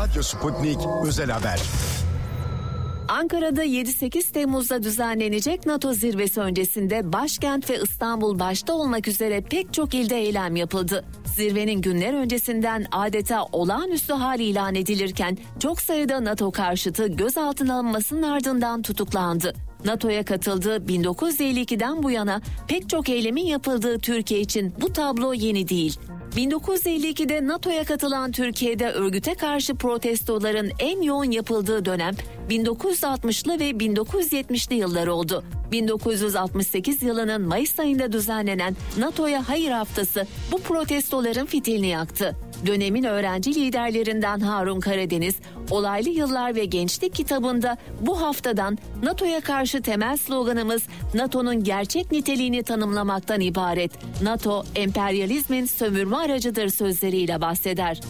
Radyo Sputnik Özel Haber. Ankara'da 7-8 Temmuz'da düzenlenecek NATO zirvesi öncesinde başkent ve İstanbul başta olmak üzere pek çok ilde eylem yapıldı. Zirvenin günler öncesinden adeta olağanüstü hal ilan edilirken çok sayıda NATO karşıtı gözaltına alınmasının ardından tutuklandı. NATO'ya katıldığı 1952'den bu yana pek çok eylemin yapıldığı Türkiye için bu tablo yeni değil. 1952'de NATO'ya katılan Türkiye'de örgüte karşı protestoların en yoğun yapıldığı dönem 1960'lı ve 1970'li yıllar oldu. 1968 yılının Mayıs ayında düzenlenen NATO'ya Hayır Haftası bu protestoların fitilini yaktı. Dönemin öğrenci liderlerinden Harun Karadeniz, Olaylı Yıllar ve Gençlik kitabında bu haftadan NATO'ya karşı temel sloganımız NATO'nun gerçek niteliğini tanımlamaktan ibaret. NATO, emperyalizmin sömürme aracıdır sözleriyle bahseder.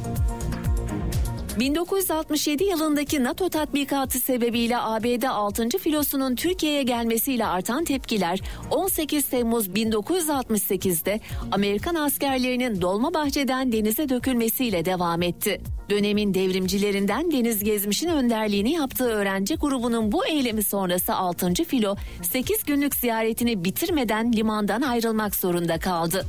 1967 yılındaki NATO tatbikatı sebebiyle ABD 6. filosunun Türkiye'ye gelmesiyle artan tepkiler 18 Temmuz 1968'de Amerikan askerlerinin Dolmabahçe'den denize dökülmesiyle devam etti. Dönemin devrimcilerinden Deniz Gezmiş'in önderliğini yaptığı öğrenci grubunun bu eylemi sonrası 6. filo 8 günlük ziyaretini bitirmeden limandan ayrılmak zorunda kaldı.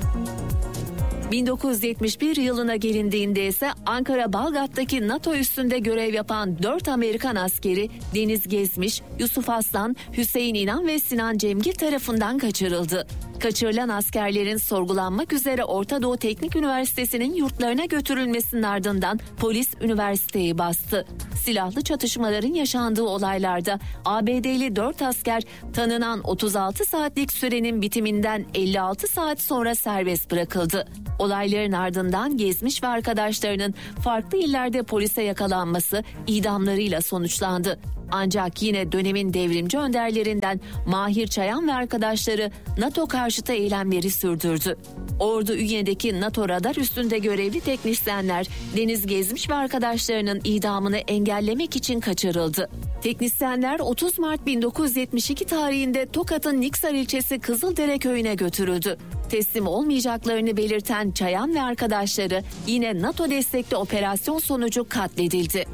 1971 yılına gelindiğinde ise Ankara Balgat'taki NATO üssünde görev yapan 4 Amerikan askeri Deniz Gezmiş, Yusuf Aslan, Hüseyin İnan ve Sinan Cemgir tarafından kaçırıldı. Kaçırılan askerlerin sorgulanmak üzere Orta Doğu Teknik Üniversitesi'nin yurtlarına götürülmesinin ardından polis üniversiteyi bastı. Silahlı çatışmaların yaşandığı olaylarda ABD'li 4 asker tanınan 36 saatlik sürenin bitiminden 56 saat sonra serbest bırakıldı. Olayların ardından Gezmiş ve arkadaşlarının farklı illerde polise yakalanması idamlarıyla sonuçlandı. Ancak yine dönemin devrimci önderlerinden Mahir Çayan ve arkadaşları NATO karşıtı eylemleri sürdürdü. Ordu Ünye'deki NATO radar üstünde görevli teknisyenler Deniz Gezmiş ve arkadaşlarının idamını engellemek için kaçırıldı. Teknisyenler 30 Mart 1972 tarihinde Tokat'ın Niksar ilçesi Kızıldere köyüne götürüldü. Teslim olmayacaklarını belirten Çayan ve arkadaşları yine NATO destekli operasyon sonucu katledildi.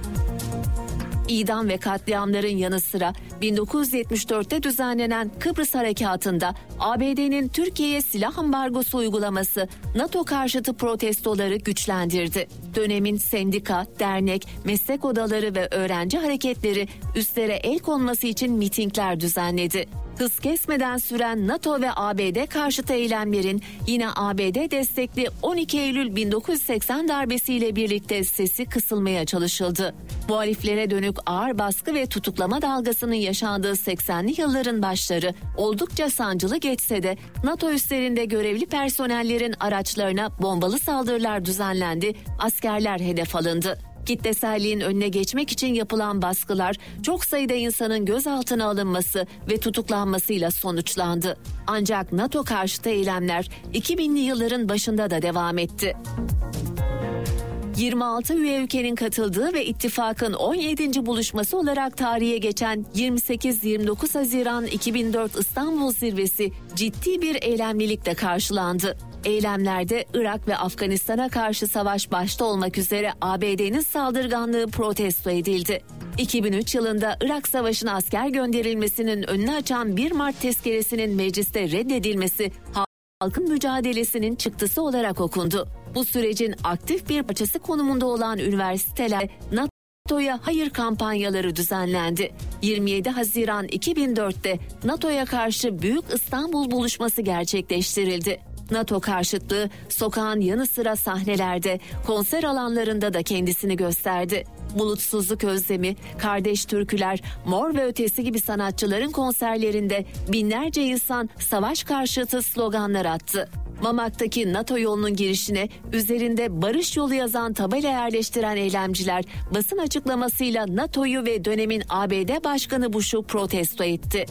İdam ve katliamların yanı sıra 1974'te düzenlenen Kıbrıs Harekatı'nda ABD'nin Türkiye'ye silah ambargosu uygulaması NATO karşıtı protestoları güçlendirdi. Dönemin sendika, dernek, meslek odaları ve öğrenci hareketleri üstlere el konması için mitingler düzenledi. Hız kesmeden süren NATO ve ABD karşıtı eylemlerin yine ABD destekli 12 Eylül 1980 darbesiyle birlikte sesi kısılmaya çalışıldı. Muhaliflere dönük ağır baskı ve tutuklama dalgasının yaşandığı 80'li yılların başları oldukça sancılı geçse de NATO üslerinde görevli personellerin araçlarına bombalı saldırılar düzenlendi, askerler hedef alındı. Kitleselliğin önüne geçmek için yapılan baskılar çok sayıda insanın gözaltına alınması ve tutuklanmasıyla sonuçlandı. Ancak NATO karşıtı eylemler 2000'li yılların başında da devam etti. 26 üye ülkenin katıldığı ve ittifakın 17. buluşması olarak tarihe geçen 28-29 Haziran 2004 İstanbul Zirvesi ciddi bir eylemlilikle karşılandı. Eylemlerde Irak ve Afganistan'a karşı savaş başta olmak üzere ABD'nin saldırganlığı protesto edildi. 2003 yılında Irak Savaşı'na asker gönderilmesinin önünü açan 1 Mart tezkeresinin mecliste reddedilmesi halkın mücadelesinin çıktısı olarak okundu. Bu sürecin aktif bir parçası konumunda olan üniversiteler NATO'ya hayır kampanyaları düzenlendi. 27 Haziran 2004'te NATO'ya karşı Büyük İstanbul Buluşması gerçekleştirildi. NATO karşıtlığı sokağın yanı sıra sahnelerde, konser alanlarında da kendisini gösterdi. Bulutsuzluk Özlemi, Kardeş Türküler, Mor ve Ötesi gibi sanatçıların konserlerinde binlerce insan savaş karşıtı sloganlar attı. Mamak'taki NATO yolunun girişine üzerinde barış yolu yazan tabela yerleştiren eylemciler basın açıklamasıyla NATO'yu ve dönemin ABD Başkanı Bush'u protesto etti.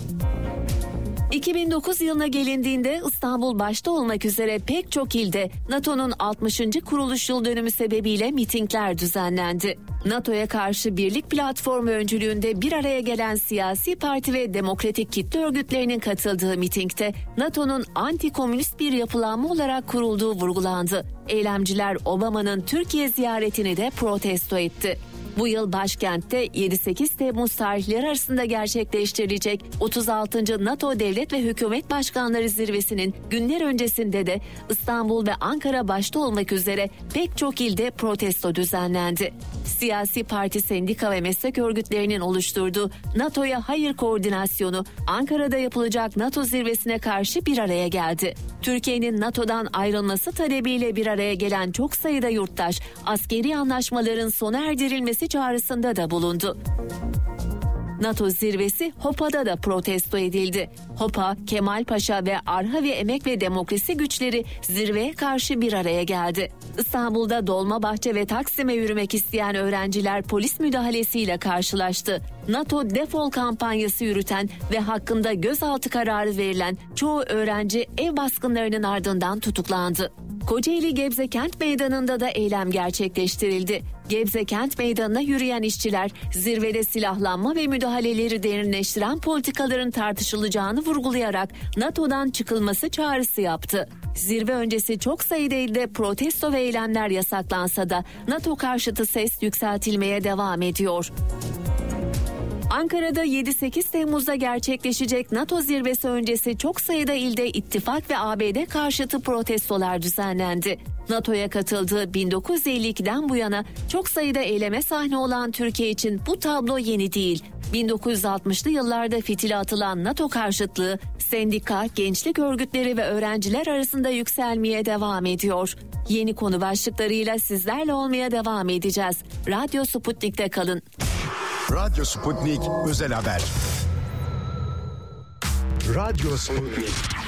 2009 yılına gelindiğinde İstanbul başta olmak üzere pek çok ilde NATO'nun 60. kuruluş yıl dönümü sebebiyle mitingler düzenlendi. NATO'ya karşı birlik platformu öncülüğünde bir araya gelen siyasi parti ve demokratik kitle örgütlerinin katıldığı mitingde NATO'nun anti-komünist bir yapılanma olarak kurulduğu vurgulandı. Eylemciler Obama'nın Türkiye ziyaretini de protesto etti. Bu yıl başkentte 7-8 Temmuz tarihleri arasında gerçekleştirilecek 36. NATO Devlet ve Hükümet Başkanları Zirvesi'nin günler öncesinde de İstanbul ve Ankara başta olmak üzere pek çok ilde protesto düzenlendi. Siyasi parti, sendika ve meslek örgütlerinin oluşturduğu NATO'ya hayır koordinasyonu Ankara'da yapılacak NATO zirvesine karşı bir araya geldi. Türkiye'nin NATO'dan ayrılması talebiyle bir araya gelen çok sayıda yurttaş askeri anlaşmaların sona erdirilmesi çağrısında da bulundu. NATO zirvesi Hopa'da da protesto edildi. Hopa, Kemalpaşa ve Arhavi Emek ve Demokrasi güçleri zirveye karşı bir araya geldi. İstanbul'da Dolmabahçe ve Taksim'e yürümek isteyen öğrenciler polis müdahalesiyle karşılaştı. NATO defol kampanyası yürüten ve hakkında gözaltı kararı verilen çoğu öğrenci ev baskınlarının ardından tutuklandı. Kocaeli Gebze Kent Meydanı'nda da eylem gerçekleştirildi. Gebze Kent Meydanı'na yürüyen işçiler zirvede silahlanma ve müdahaleleri derinleştiren politikaların tartışılacağını vurgulayarak NATO'dan çıkılması çağrısı yaptı. Zirve öncesi çok sayıda ilde protesto ve eylemler yasaklansa da NATO karşıtı ses yükseltilmeye devam ediyor. Ankara'da 7-8 Temmuz'da gerçekleşecek NATO zirvesi öncesi çok sayıda ilde ittifak ve ABD karşıtı protestolar düzenlendi. NATO'ya katıldığı 1952'den bu yana çok sayıda eyleme sahne olan Türkiye için bu tablo yeni değil. 1960'lı yıllarda fitile atılan NATO karşıtlığı, sendika, gençlik örgütleri ve öğrenciler arasında yükselmeye devam ediyor. Yeni konu başlıklarıyla sizlerle olmaya devam edeceğiz. Radyo Sputnik'te kalın. Radyo Sputnik Özel Haber. Radyo Sputnik.